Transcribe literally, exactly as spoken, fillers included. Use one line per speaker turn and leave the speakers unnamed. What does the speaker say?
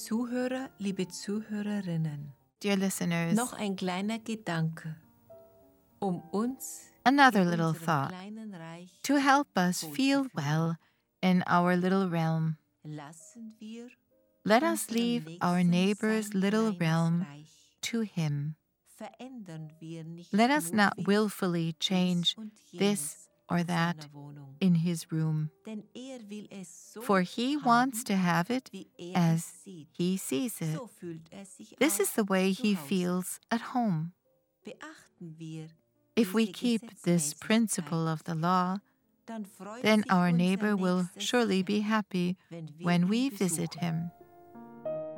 Zuhörer, liebe Zuhörerinnen,
Dear listeners,
noch ein kleiner Gedanke, um uns
another
in
little
unserem
thought
kleinen Reich
to help us feel
wohlzufühlen.
well in our little realm.
Lassen wir
Let us
unserem
leave our
Nächsten
neighbor's
sein
little
kleines
realm
Reich.
to him.
Verändern wir nicht
Let us not
mutwillig
willfully
dies
change
und
this
jenes
or
in
that
seiner Wohnung.
in his room,
Denn er will es so
for he
haben,
wants to have it
wie er
as
es sieht.
he sees it.
So fühlt er sich
This is
auch
the way
zu
he
Hause.
feels at home.
Beachten wir
If we
diese
keep this principle
Gesetzmäßigkeit,
of the law,
dann freut
then
sich
our
unser
neighbor will
Nächster
surely
sehr,
be happy
wenn wir
when
ihn
we visit
besuchen.
him.